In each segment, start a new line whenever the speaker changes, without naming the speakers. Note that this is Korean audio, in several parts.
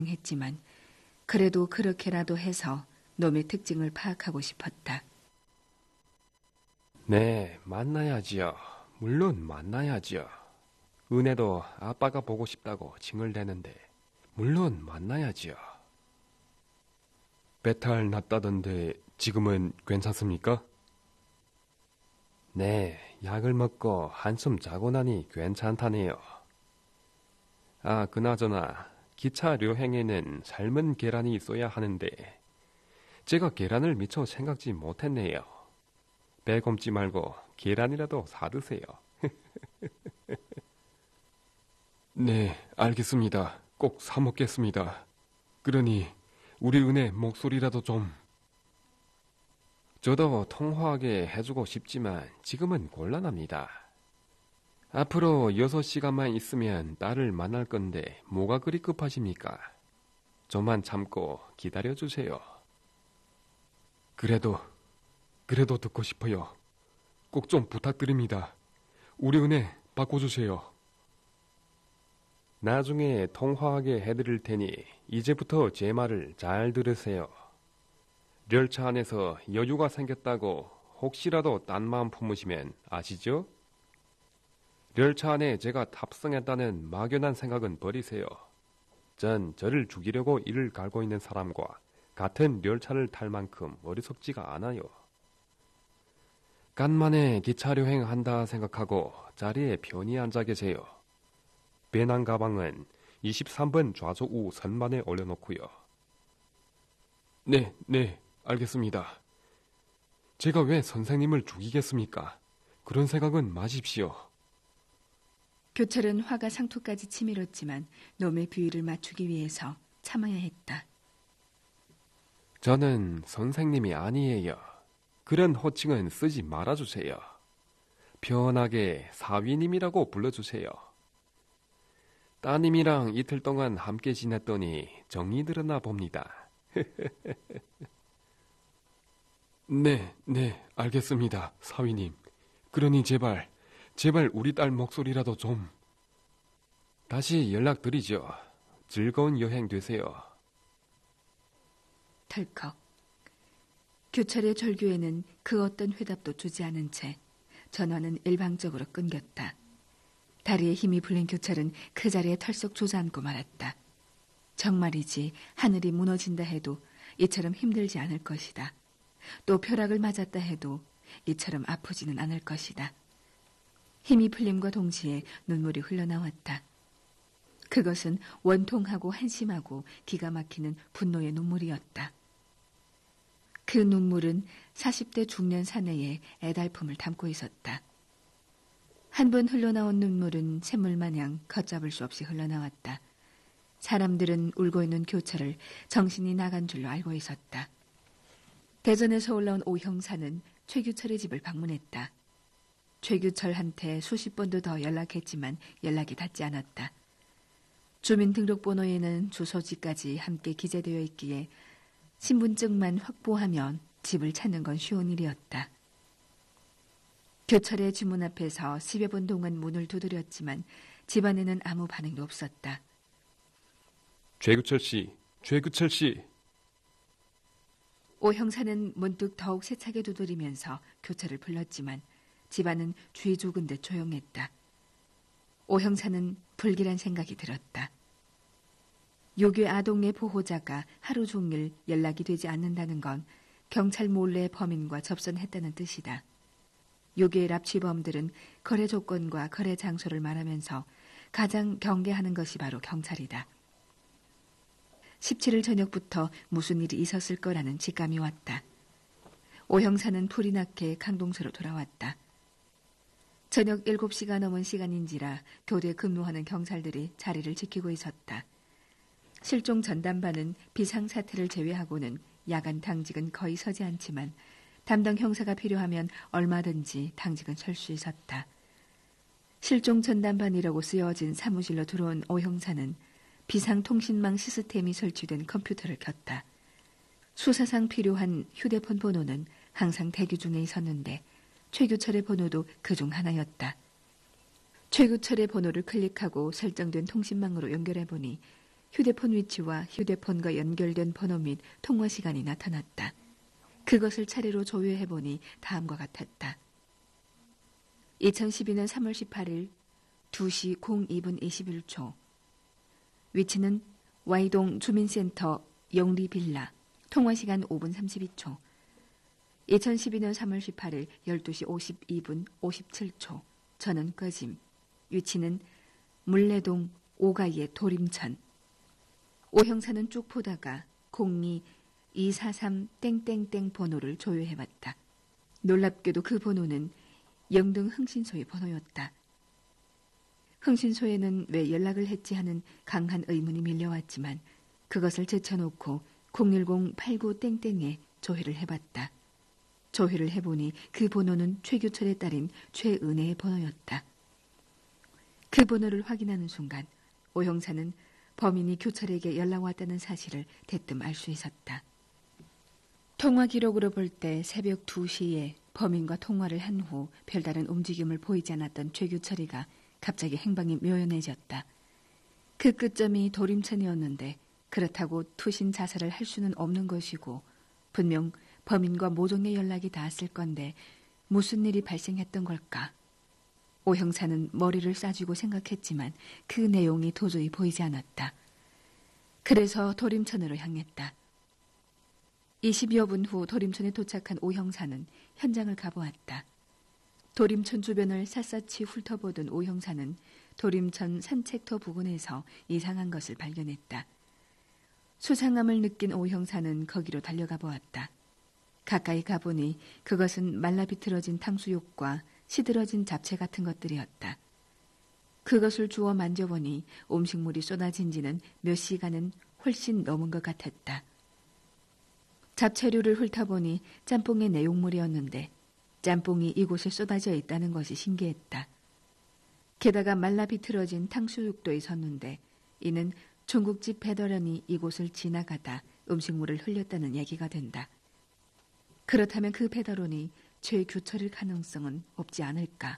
했지만 그래도 그렇게라도 해서 놈의 특징을 파악하고 싶었다.
네, 만나야지요. 물론 만나야지요. 은혜도 아빠가 보고 싶다고 징을대는데 물론 만나야지요. 배탈 났다던데 지금은 괜찮습니까? 네, 약을 먹고 한숨 자고 나니 괜찮다네요. 아, 그나저나 기차 료행에는 삶은 계란이 있어야 하는데 제가 계란을 미처 생각지 못했네요. 배 굶지 말고 계란이라도 사드세요. 네, 알겠습니다. 꼭 사먹겠습니다. 그러니 우리 은혜 목소리라도 좀... 저도 통화하게 해주고 싶지만 지금은 곤란합니다. 앞으로 6시간만 있으면 딸을 만날 건데 뭐가 그리 급하십니까? 좀만 참고 기다려주세요. 그래도 듣고 싶어요. 꼭 좀 부탁드립니다. 우리 은혜 바꿔주세요. 나중에 통화하게 해드릴 테니 이제부터 제 말을 잘 들으세요. 열차 안에서 여유가 생겼다고 혹시라도 딴 마음 품으시면 아시죠? 열차 안에 제가 탑승했다는 막연한 생각은 버리세요. 전 저를 죽이려고 이를 갈고 있는 사람과 같은 열차를 탈 만큼 어리석지가 않아요. 간만에 기차여행 한다 생각하고 자리에 편히 앉아 계세요. 배낭 가방은 23번 좌석 우 선반에 올려놓고요. 네, 알겠습니다. 제가 왜 선생님을 죽이겠습니까? 그런 생각은 마십시오.
교철은 화가 상투까지 치밀었지만 놈의 비위를 맞추기 위해서 참아야 했다.
저는 선생님이 아니에요. 그런 호칭은 쓰지 말아주세요. 편하게 사위님이라고 불러주세요. 따님이랑 이틀 동안 함께 지냈더니 정이 들었나 봅니다. 네, 알겠습니다, 사위님. 그러니 제발 우리 딸 목소리라도 좀... 다시 연락드리죠. 즐거운 여행 되세요.
덜컥. 교철의 절규에는 그 어떤 회답도 주지 않은 채 전화는 일방적으로 끊겼다. 다리에 힘이 풀린 교철은 그 자리에 털썩 조자앉고 말았다. 정말이지 하늘이 무너진다 해도 이처럼 힘들지 않을 것이다. 또 벼락을 맞았다 해도 이처럼 아프지는 않을 것이다. 힘이 풀림과 동시에 눈물이 흘러나왔다. 그것은 원통하고 한심하고 기가 막히는 분노의 눈물이었다. 그 눈물은 40대 중년 사내의 애달픔을 담고 있었다. 한 번 흘러나온 눈물은 샘물마냥 걷잡을 수 없이 흘러나왔다. 사람들은 울고 있는 교철을 정신이 나간 줄로 알고 있었다. 대전에서 올라온 오 형사는 최규철의 집을 방문했다. 최규철한테 수십 번도 더 연락했지만 연락이 닿지 않았다. 주민등록번호에는 주소지까지 함께 기재되어 있기에 신분증만 확보하면 집을 찾는 건 쉬운 일이었다. 교철의 주문 앞에서 10여 분 동안 문을 두드렸지만 집안에는 아무 반응도 없었다.
최규철 씨.
오 형사는 문득 더욱 세차게 두드리면서 교철을 불렀지만 집안은 쥐 죽은 듯 조용했다. 오 형사는 불길한 생각이 들었다. 요괴 아동의 보호자가 하루 종일 연락이 되지 않는다는 건 경찰 몰래 범인과 접선했다는 뜻이다. 요괴 납치범들은 거래 조건과 거래 장소를 말하면서 가장 경계하는 것이 바로 경찰이다. 17일 저녁부터 무슨 일이 있었을 거라는 직감이 왔다. 오 형사는 불이 나게 강동서로 돌아왔다. 저녁 7시가 넘은 시간인지라 교대 근무하는 경찰들이 자리를 지키고 있었다. 실종 전담반은 비상사태를 제외하고는 야간 당직은 거의 서지 않지만 담당 형사가 필요하면 얼마든지 당직은 설 수 있었다. 실종 전담반이라고 쓰여진 사무실로 들어온 오 형사는 비상통신망 시스템이 설치된 컴퓨터를 켰다. 수사상 필요한 휴대폰 번호는 항상 대기 중에 있었는데 최규철의 번호도 그중 하나였다. 최규철의 번호를 클릭하고 설정된 통신망으로 연결해보니 휴대폰 위치와 휴대폰과 연결된 번호 및 통화 시간이 나타났다. 그것을 차례로 조회해보니 다음과 같았다. 2012년 3월 18일 2시 02분 21초. 위치는 Y동 주민센터 영리빌라. 통화시간 5분 32초. 2012년 3월 18일 12시 52분 57초. 전원 꺼짐. 위치는 물레동 오가예 도림천. 오 형사는 쭉 보다가 02-243 번호를 조회해봤다. 놀랍게도 그 번호는 영등 흥신소의 번호였다. 흥신소에는 왜 연락을 했지 하는 강한 의문이 밀려왔지만 그것을 제쳐놓고 010-89에 조회를 해봤다. 조회를 해보니 그 번호는 최규철의 딸인 최은혜의 번호였다. 그 번호를 확인하는 순간 오 형사는 범인이 교철에게 연락 왔다는 사실을 대뜸 알 수 있었다. 통화 기록으로 볼 때 새벽 2시에 범인과 통화를 한 후 별다른 움직임을 보이지 않았던 최규철이가 갑자기 행방이 묘연해졌다. 그 끝점이 도림천이었는데 그렇다고 투신 자살을 할 수는 없는 것이고 분명 범인과 모종의 연락이 닿았을 건데 무슨 일이 발생했던 걸까? 오 형사는 머리를 싸쥐고 생각했지만 그 내용이 도저히 보이지 않았다. 그래서 도림천으로 향했다. 20여 분 후 도림천에 도착한 오 형사는 현장을 가보았다. 도림천 주변을 샅샅이 훑어보던 오 형사는 도림천 산책터 부근에서 이상한 것을 발견했다. 수상함을 느낀 오 형사는 거기로 달려가 보았다. 가까이 가보니 그것은 말라비틀어진 탕수육과 시들어진 잡채 같은 것들이었다. 그것을 주워 만져보니 음식물이 쏟아진 지는 몇 시간은 훨씬 넘은 것 같았다. 잡채류를 훑어보니 짬뽕의 내용물이었는데 짬뽕이 이곳에 쏟아져 있다는 것이 신기했다. 게다가 말라비틀어진 탕수육도 있었는데 이는 중국집 배달원이 이곳을 지나가다 음식물을 흘렸다는 얘기가 된다. 그렇다면 그 배달원이 최규철일 가능성은 없지 않을까?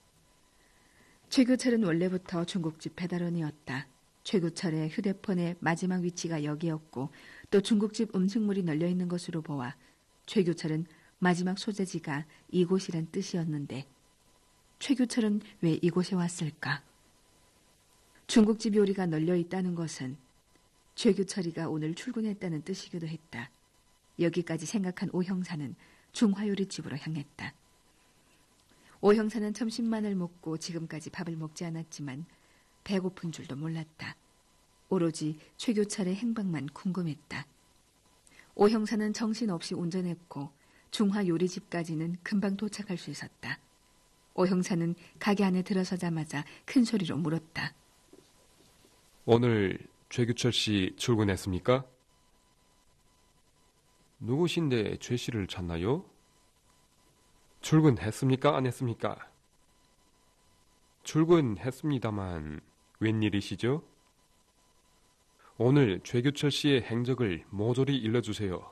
최규철은 원래부터 중국집 배달원이었다. 최규철의 휴대폰의 마지막 위치가 여기였고 또 중국집 음식물이 널려있는 것으로 보아 최규철은 마지막 소재지가 이곳이란 뜻이었는데 최규철은 왜 이곳에 왔을까? 중국집 요리가 널려있다는 것은 최규철이가 오늘 출근했다는 뜻이기도 했다. 여기까지 생각한 오 형사는 중화요리집으로 향했다. 오 형사는 점심만을 먹고 지금까지 밥을 먹지 않았지만 배고픈 줄도 몰랐다. 오로지 최교철의 행방만 궁금했다. 오 형사는 정신없이 운전했고 중화요리집까지는 금방 도착할 수 있었다. 오 형사는 가게 안에 들어서자마자 큰 소리로 물었다.
오늘 최규철 씨 출근했습니까? 누구신데 최 씨를 찾나요? 출근했습니까? 안 했습니까? 출근했습니다만 웬일이시죠? 오늘 최규철 씨의 행적을 모조리 일러주세요.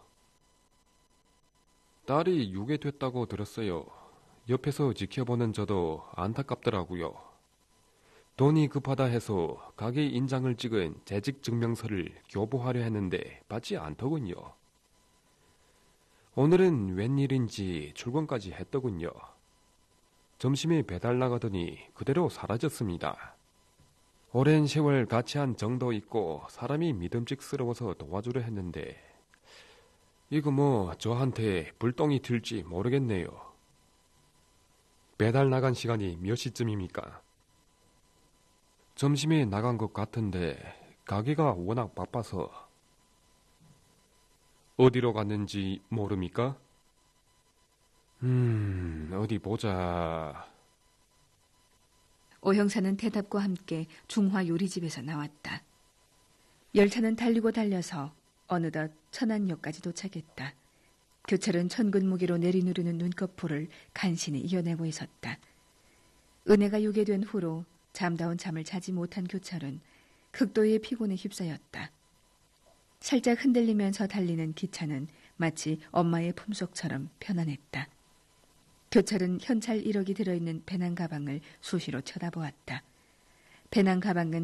딸이 유괴됐다고 들었어요. 옆에서 지켜보는 저도 안타깝더라고요. 돈이 급하다 해서 가게 인장을 찍은 재직증명서를 교부하려 했는데 받지 않더군요. 오늘은 웬일인지 출근까지 했더군요. 점심에 배달 나가더니 그대로 사라졌습니다. 오랜 세월 같이 한 정도 있고 사람이 믿음직스러워서 도와주려 했는데 이거 뭐 저한테 불똥이 튈지 모르겠네요. 배달 나간 시간이 몇 시쯤입니까? 점심에 나간 것 같은데 가게가 워낙 바빠서. 어디로 갔는지 모릅니까? 어디 보자.
오 형사는 대답과 함께 중화요리집에서 나왔다. 열차는 달리고 달려서 어느덧 천안역까지 도착했다. 교철은 천근무기로 내리누르는 눈꺼풀을 간신히 이어내고 있었다. 은혜가 유괴된 후로 잠다운 잠을 자지 못한 교철은 극도의 피곤에 휩싸였다. 살짝 흔들리면서 달리는 기차는 마치 엄마의 품속처럼 편안했다. 교철은 현찰 1억이 들어있는 배낭 가방을 수시로 쳐다보았다. 배낭 가방은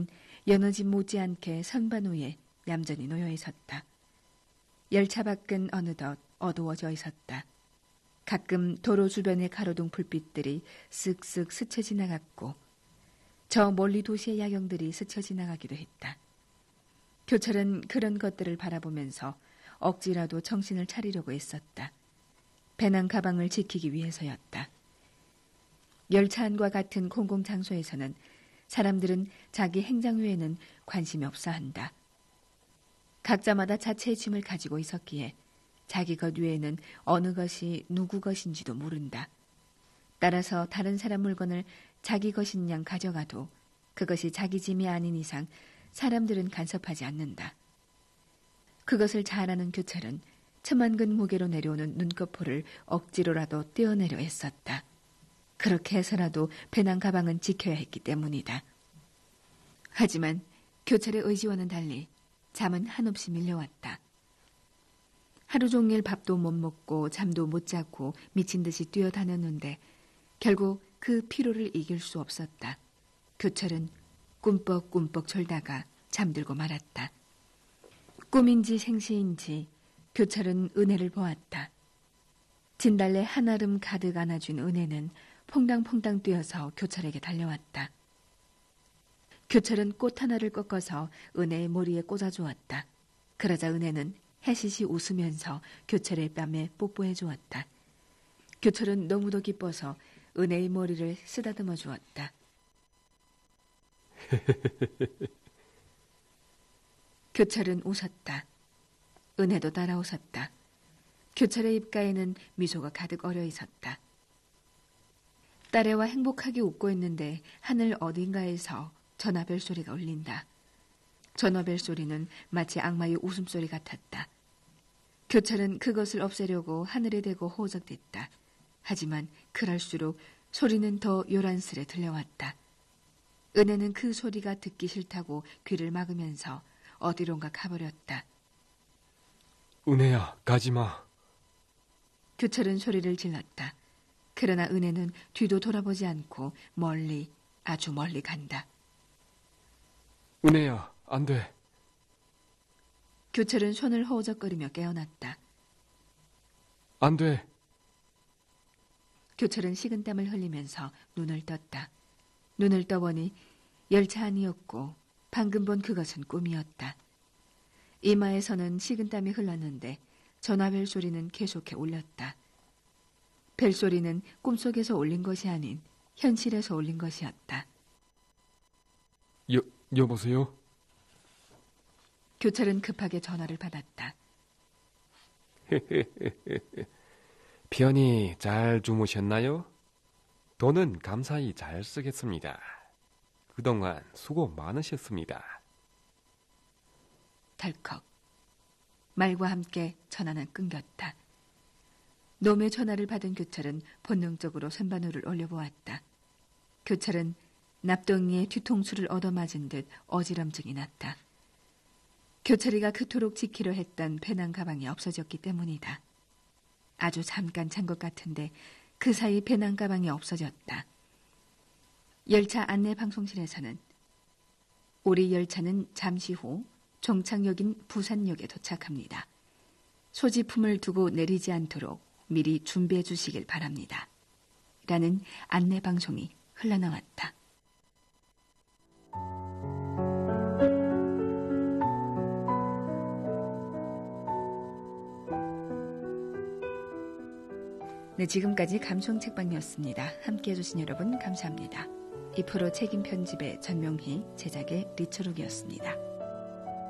여느 집 못지않게 선반 위에 얌전히 놓여 있었다. 열차 밖은 어느덧 어두워져 있었다. 가끔 도로 주변의 가로등 불빛들이 쓱쓱 스쳐 지나갔고 저 멀리 도시의 야경들이 스쳐 지나가기도 했다. 교철은 그런 것들을 바라보면서 억지라도 정신을 차리려고 했었다. 배낭 가방을 지키기 위해서였다. 열차 안과 같은 공공장소에서는 사람들은 자기 행장 외에는 관심이 없어 한다. 각자마다 자체의 짐을 가지고 있었기에 자기 것 외에는 어느 것이 누구 것인지도 모른다. 따라서 다른 사람 물건을 자기 것인 양 가져가도 그것이 자기 짐이 아닌 이상 사람들은 간섭하지 않는다. 그것을 잘 아는 교철은 천만근 무게로 내려오는 눈꺼풀을 억지로라도 떼어내려 했었다. 그렇게 해서라도 배낭 가방은 지켜야 했기 때문이다. 하지만 교철의 의지와는 달리 잠은 한없이 밀려왔다. 하루 종일 밥도 못 먹고 잠도 못 자고 미친 듯이 뛰어다녔는데 결국 그 피로를 이길 수 없었다. 교철은 꿈뻑꿈뻑 졸다가 잠들고 말았다. 꿈인지 생시인지 교철은 은혜를 보았다. 진달래 한아름 가득 안아준 은혜는 퐁당퐁당 뛰어서 교철에게 달려왔다. 교철은 꽃 하나를 꺾어서 은혜의 머리에 꽂아주었다. 그러자 은혜는 해시시 웃으면서 교철의 뺨에 뽀뽀해 주었다. 교철은 너무도 기뻐서 은혜의 머리를 쓰다듬어 주었다. 교철은 웃었다. 은혜도 따라 웃었다. 교철의 입가에는 미소가 가득 어려 있었다. 딸애와 행복하게 웃고 있는데 하늘 어딘가에서 전화벨 소리가 울린다. 전화벨 소리는 마치 악마의 웃음소리 같았다. 교철은 그것을 없애려고 하늘에 대고 호적댔다. 하지만 그럴수록 소리는 더 요란스레 들려왔다. 은혜는 그 소리가 듣기 싫다고 귀를 막으면서 어디론가 가버렸다.
은혜야, 가지마.
교철은 소리를 질렀다. 그러나 은혜는 뒤도 돌아보지 않고 멀리, 아주 멀리 간다.
은혜야, 안 돼.
교철은 손을 허우적거리며 깨어났다.
안 돼.
교철은 식은땀을 흘리면서 눈을 떴다. 눈을 떠보니 열차 안이었고 방금 본 그것은 꿈이었다. 이마에서는 식은땀이 흘렀는데 전화벨 소리는 계속해 울렸다. 벨소리는 꿈속에서 울린 것이 아닌 현실에서 울린 것이었다.
여보세요?
교철은 급하게 전화를 받았다.
편히 잘 주무셨나요? 돈은 감사히 잘 쓰겠습니다. 그동안 수고 많으셨습니다.
덜컥. 말과 함께 전화는 끊겼다. 놈의 전화를 받은 교철은 본능적으로 선반우를 올려보았다. 교철은 납덩이에 뒤통수를 얻어맞은 듯 어지럼증이 났다. 교철이가 그토록 지키려 했던 배낭 가방이 없어졌기 때문이다. 아주 잠깐 잔 것 같은데 그 사이 배낭 가방이 없어졌다. 열차 안내방송실에서는 우리 열차는 잠시 후 종착역인 부산역에 도착합니다. 소지품을 두고 내리지 않도록 미리 준비해 주시길 바랍니다. 라는 안내방송이 흘러나왔다. 네, 지금까지 감성책방이었습니다. 함께해 주신 여러분 감사합니다. 이 프로 책임 편집의 전명희, 제작의 리처록이었습니다.